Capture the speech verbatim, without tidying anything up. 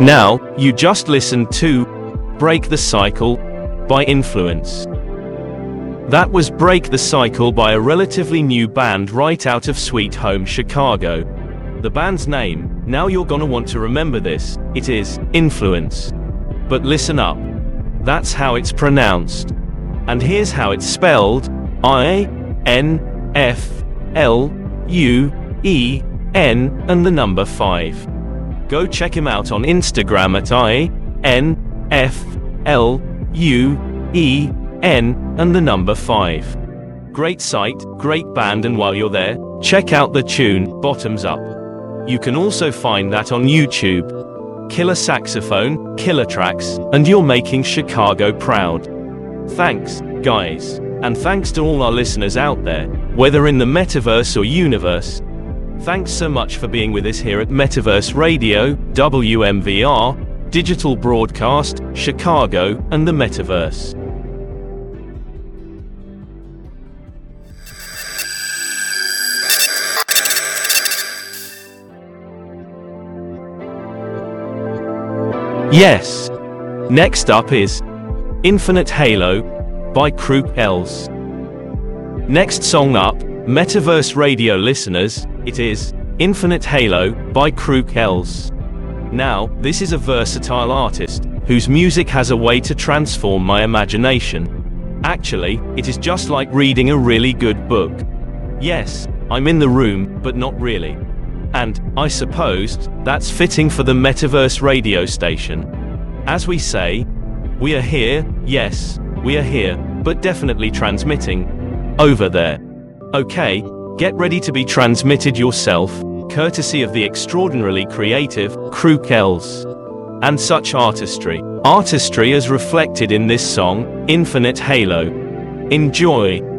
Now, you just listened to Break the Cycle by Influence. That was Break the Cycle by a relatively new band right out of Sweet Home Chicago. The band's name, now you're gonna want to remember this, it is Influence. But listen up. That's how it's pronounced. And here's how it's spelled: I N F L U E N and the number five. Go check him out on Instagram at I N F L U E N and the number five. Great site, great band, and while you're there, check out the tune, Bottoms Up. You can also find that on YouTube. Killer saxophone, killer tracks, and you're making Chicago proud. Thanks, guys. And thanks to all our listeners out there, whether in the metaverse or universe. Thanks so much for being with us here at Metaverse Radio, W M V R, Digital Broadcast, Chicago, and the Metaverse. Yes. Next up is Infinite Halo by Crook Els. Next song up, Metaverse Radio listeners, it is Infinite Halo by Crook Els. Now, this is a versatile artist whose music has a way to transform my imagination. Actually, it is just like reading a really good book. Yes, I'm in the room, but not really. And, I suppose, that's fitting for the Metaverse radio station. As we say, we are here, yes, we are here, but definitely transmitting over there. Okay, get ready to be transmitted yourself, courtesy of the extraordinarily creative Crook Els. And such artistry. Artistry as reflected in this song, Infinite Halo. Enjoy.